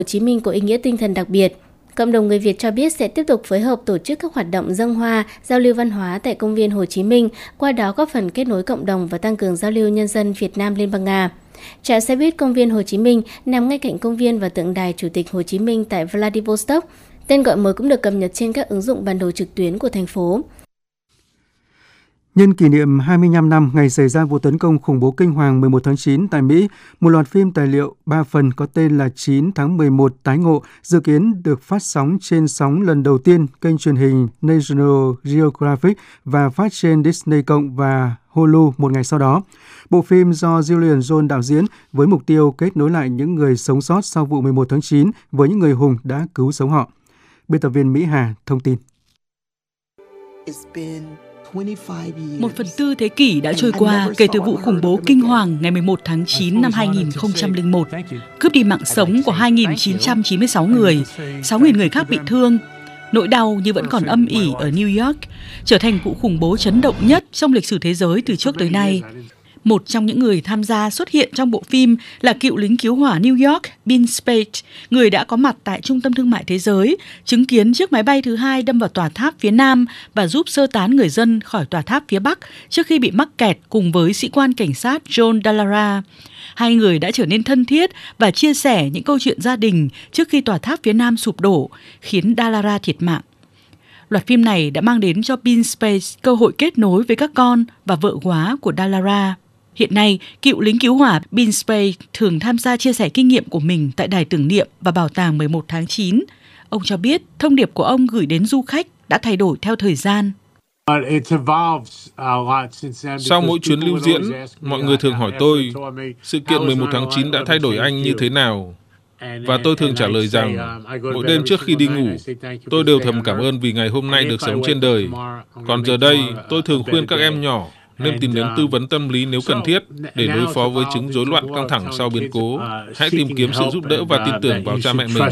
Hồ Chí Minh có ý nghĩa tinh thần đặc biệt. Cộng đồng người Việt cho biết sẽ tiếp tục phối hợp tổ chức các hoạt động dâng hoa, giao lưu văn hóa tại công viên Hồ Chí Minh, qua đó góp phần kết nối cộng đồng và tăng cường giao lưu nhân dân Việt Nam Liên bang Nga. Trạm xe buýt công viên Hồ Chí Minh nằm ngay cạnh công viên và tượng đài Chủ tịch Hồ Chí Minh tại Vladivostok. Tên gọi mới cũng được cập nhật trên các ứng dụng bản đồ trực tuyến của thành phố. Nhân kỷ niệm 25 năm ngày xảy ra vụ tấn công khủng bố kinh hoàng 11 tháng 9 tại Mỹ, một loạt phim tài liệu 3 phần có tên là 9 tháng 11 tái ngộ dự kiến được phát sóng trên sóng lần đầu tiên kênh truyền hình National Geographic và phát trên Disney Cộng và Hulu một ngày sau đó. Bộ phim do Julian Jones đạo diễn với mục tiêu kết nối lại những người sống sót sau vụ 11 tháng 9 với những người hùng đã cứu sống họ. Biên tập viên Mỹ Hà thông tin. 1/4 thế kỷ đã trôi qua kể từ vụ khủng bố kinh hoàng ngày 11 tháng 9 năm 2001, cướp đi mạng sống của 2.996 người, 6.000 người khác bị thương. Nỗi đau như vẫn còn âm ỉ ở New York, trở thành vụ khủng bố chấn động nhất trong lịch sử thế giới từ trước tới nay. Một trong những người tham gia xuất hiện trong bộ phim là cựu lính cứu hỏa New York, Bill Spade, người đã có mặt tại Trung tâm Thương mại Thế giới, chứng kiến chiếc máy bay thứ hai đâm vào tòa tháp phía Nam và giúp sơ tán người dân khỏi tòa tháp phía Bắc trước khi bị mắc kẹt cùng với sĩ quan cảnh sát John Dallara. Hai người đã trở nên thân thiết và chia sẻ những câu chuyện gia đình trước khi tòa tháp phía Nam sụp đổ, khiến Dallara thiệt mạng. Loạt phim này đã mang đến cho Bill Spade cơ hội kết nối với các con và vợ góa của Dallara. Hiện nay, cựu lính cứu hỏa Bill Spade thường tham gia chia sẻ kinh nghiệm của mình tại đài tưởng niệm và bảo tàng 11 tháng 9. Ông cho biết thông điệp của ông gửi đến du khách đã thay đổi theo thời gian. Sau mỗi chuyến lưu diễn, mọi người thường hỏi tôi, sự kiện 11 tháng 9 đã thay đổi anh như thế nào? Và tôi thường trả lời rằng, mỗi đêm trước khi đi ngủ, tôi đều thầm cảm ơn vì ngày hôm nay được sống trên đời. Còn giờ đây, tôi thường khuyên các em nhỏ nên tìm đến tư vấn tâm lý nếu cần thiết để đối phó với chứng rối loạn căng thẳng sau biến cố. Hãy tìm kiếm sự giúp đỡ và tin tưởng vào cha mẹ mình.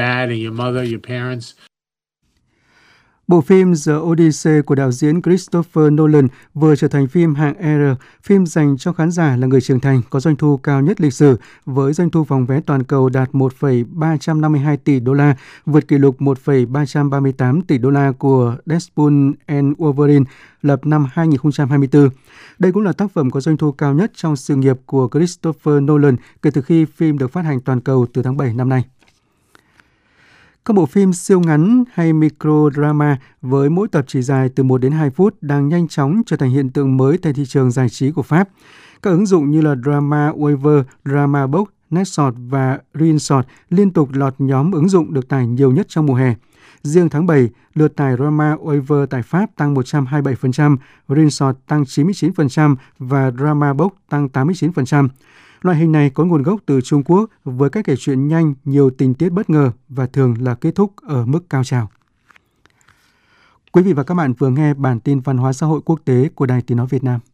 Bộ phim The Odyssey của đạo diễn Christopher Nolan vừa trở thành phim hạng R, phim dành cho khán giả là người trưởng thành có doanh thu cao nhất lịch sử, với doanh thu phòng vé toàn cầu đạt 1,352 tỷ đô la, vượt kỷ lục 1,338 tỷ đô la của Deadpool and Wolverine lập năm 2024. Đây cũng là tác phẩm có doanh thu cao nhất trong sự nghiệp của Christopher Nolan kể từ khi phim được phát hành toàn cầu từ tháng 7 năm nay. Các bộ phim siêu ngắn hay microdrama với mỗi tập chỉ dài từ 1 đến 2 phút đang nhanh chóng trở thành hiện tượng mới tại thị trường giải trí của Pháp. Các ứng dụng như là Drama Waiver, Drama Box, Netshot và Reelshot liên tục lọt nhóm ứng dụng được tải nhiều nhất trong mùa hè. Riêng tháng 7, lượt tải Drama Waiver tại Pháp tăng 127%, Reelshot tăng 99% và Drama Box tăng 89%. Loại hình này có nguồn gốc từ Trung Quốc với cách kể chuyện nhanh, nhiều tình tiết bất ngờ và thường là kết thúc ở mức cao trào. Quý vị và các bạn vừa nghe bản tin văn hóa xã hội quốc tế của Đài Tiếng nói Việt Nam.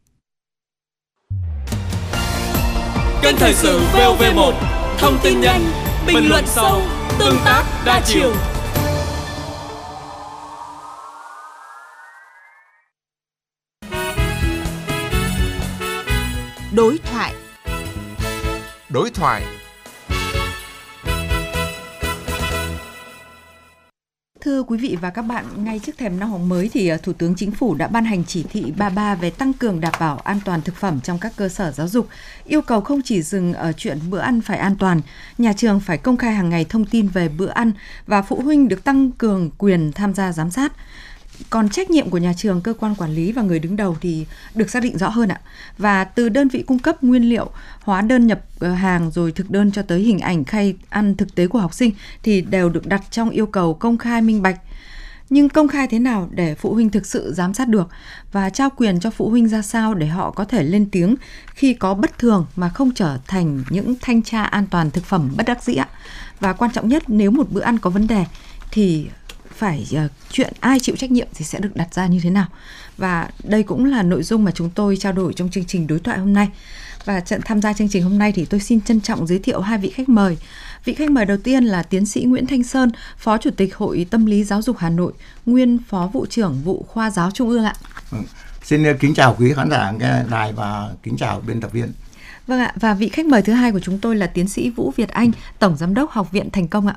Kênh thời sự VOV1, thông tin nhanh, bình luận sâu, tương tác đa chiều. Đối thoại. Thưa quý vị và các bạn, ngay trước thềm năm học mới thì Thủ tướng Chính phủ đã ban hành chỉ thị 33 về tăng cường đảm bảo an toàn thực phẩm trong các cơ sở giáo dục, yêu cầu không chỉ dừng ở chuyện bữa ăn phải an toàn, nhà trường phải công khai hàng ngày thông tin về bữa ăn và phụ huynh được tăng cường quyền tham gia giám sát. Còn trách nhiệm của nhà trường, cơ quan quản lý và người đứng đầu thì được xác định rõ hơn ạ. Và từ đơn vị cung cấp nguyên liệu, hóa đơn nhập hàng rồi thực đơn cho tới hình ảnh khay ăn thực tế của học sinh thì đều được đặt trong yêu cầu công khai minh bạch. Nhưng công khai thế nào để phụ huynh thực sự giám sát được và trao quyền cho phụ huynh ra sao để họ có thể lên tiếng khi có bất thường mà không trở thành những thanh tra an toàn thực phẩm bất đắc dĩ ạ. Và quan trọng nhất, nếu một bữa ăn có vấn đề thì phải chuyện ai chịu trách nhiệm thì sẽ được đặt ra như thế nào. Và đây cũng là nội dung mà chúng tôi trao đổi trong chương trình đối thoại hôm nay. Và tham gia chương trình hôm nay thì tôi xin trân trọng giới thiệu hai vị khách mời. Vị khách mời đầu tiên là tiến sĩ Nguyễn Thanh Sơn, Phó Chủ tịch Hội Tâm lý Giáo dục Hà Nội, nguyên Phó Vụ trưởng Vụ Khoa giáo Trung ương ạ. Xin kính chào quý khán giả nghe đài và kính chào biên tập viên. Vâng ạ, và vị khách mời thứ hai của chúng tôi là tiến sĩ Vũ Việt Anh, Tổng Giám đốc Học viện Thành công ạ.